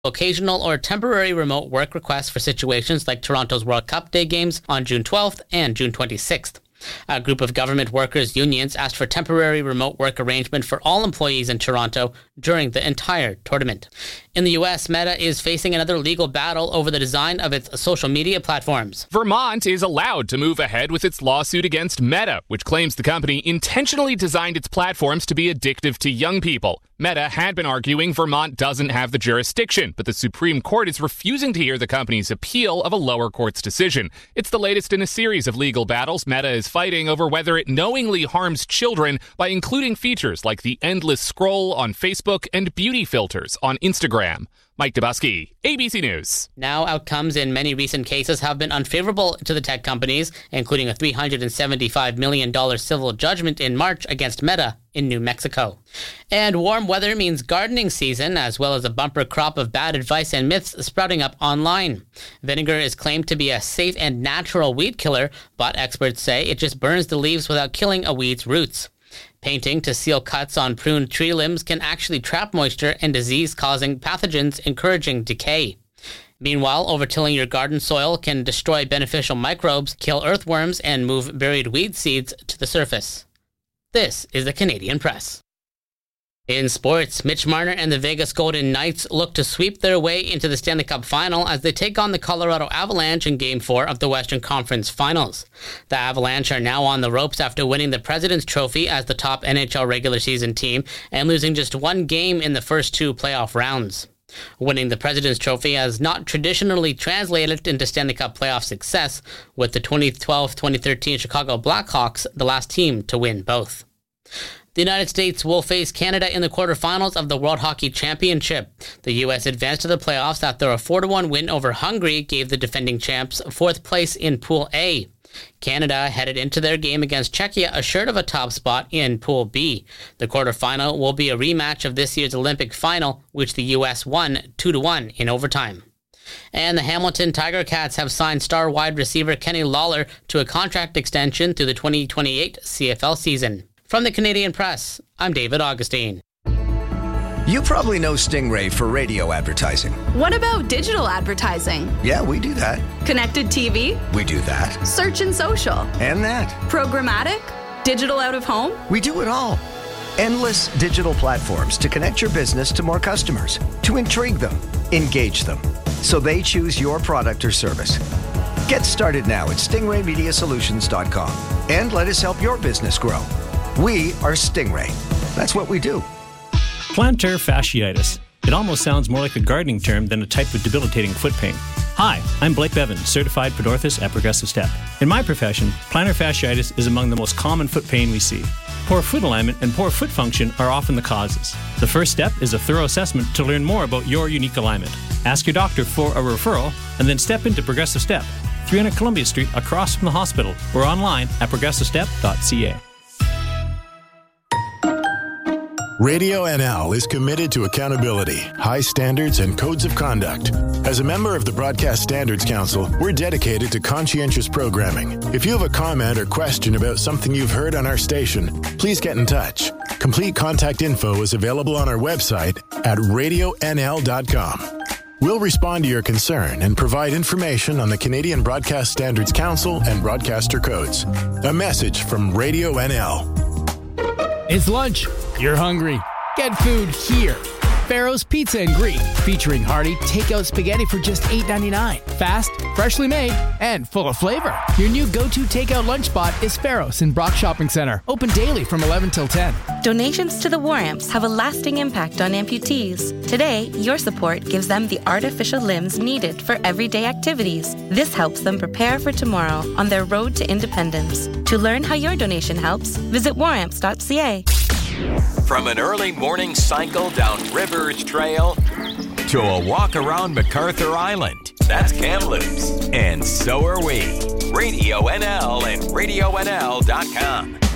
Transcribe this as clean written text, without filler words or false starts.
occasional or temporary remote work requests for situations like Toronto's World Cup Day games on June 12th and June 26th. A group of government workers' unions asked for temporary remote work arrangement for all employees in Toronto during the entire tournament. In the U.S., Meta is facing another legal battle over the design of its social media platforms. Vermont is allowed to move ahead with its lawsuit against Meta, which claims the company intentionally designed its platforms to be addictive to young people. Meta had been arguing Vermont doesn't have the jurisdiction, but the Supreme Court is refusing to hear the company's appeal of a lower court's decision. It's the latest in a series of legal battles Meta is fighting over whether it knowingly harms children by including features like the endless scroll on Facebook and beauty filters on Instagram. Mike Dubusky, ABC News. Now, outcomes in many recent cases have been unfavorable to the tech companies, including a $375 million civil judgment in March against Meta in New Mexico. And warm weather means gardening season, as well as a bumper crop of bad advice and myths sprouting up online. Vinegar is claimed to be a safe and natural weed killer, but experts say it just burns the leaves without killing a weed's roots. Painting to seal cuts on pruned tree limbs can actually trap moisture and disease-causing pathogens, encouraging decay. Meanwhile, overtilling your garden soil can destroy beneficial microbes, kill earthworms, and move buried weed seeds to the surface. This is the Canadian Press. In sports, Mitch Marner and the Vegas Golden Knights look to sweep their way into the Stanley Cup Final as they take on the Colorado Avalanche in Game 4 of the Western Conference Finals. The Avalanche are now on the ropes after winning the President's Trophy as the top NHL regular season team and losing just one game in the first two playoff rounds. Winning the President's Trophy has not traditionally translated into Stanley Cup playoff success, with the 2012-2013 Chicago Blackhawks the last team to win both. The United States will face Canada in the quarterfinals of the World Hockey Championship. The U.S. advanced to the playoffs after a 4-1 win over Hungary gave the defending champs fourth place in Pool A. Canada headed into their game against Czechia assured of a top spot in Pool B. The quarterfinal will be a rematch of this year's Olympic final, which the U.S. won 2-1 in overtime. And the Hamilton Tiger Cats have signed star wide receiver Kenny Lawler to a contract extension through the 2028 CFL season. From the Canadian Press, I'm David Augustine. You probably know Stingray for radio advertising. What about digital advertising? Yeah, we do that. Connected TV? We do that. Search and social? And that. Programmatic? Digital out of home? We do it all. Endless digital platforms to connect your business to more customers, to intrigue them, engage them, so they choose your product or service. Get started now at stingraymediasolutions.com and let us help your business grow. We are Stingray. That's what we do. Plantar fasciitis. It almost sounds more like a gardening term than a type of debilitating foot pain. Hi, I'm Blake Bevan, certified podorthist at Progressive Step. In my profession, plantar fasciitis is among the most common foot pain we see. Poor foot alignment and poor foot function are often the causes. The first step is a thorough assessment to learn more about your unique alignment. Ask your doctor for a referral and then step into Progressive Step, 300 Columbia Street across from the hospital, or online at progressivestep.ca. Radio NL is committed to accountability, high standards, and codes of conduct. As a member of the Broadcast Standards Council, we're dedicated to conscientious programming. If you have a comment or question about something you've heard on our station, please get in touch. Complete contact info is available on our website at radionl.com. We'll respond to your concern and provide information on the Canadian Broadcast Standards Council and broadcaster codes. A message from Radio NL. It's lunch. You're hungry. Get food here. Farrow's Pizza and Greek, featuring hearty takeout spaghetti for just $8.99. Fast, freshly made, and full of flavor. Your new go-to takeout lunch spot is Farrow's in Brock Shopping Center. Open daily from 11 till 10. Donations to the War Amps have a lasting impact on amputees. Today, your support gives them the artificial limbs needed for everyday activities. This helps them prepare for tomorrow on their road to independence. To learn how your donation helps, visit waramps.ca. From an early morning cycle down Rivers Trail to a walk around MacArthur Island, that's Kamloops. And so are we. Radio NL and RadioNL.com.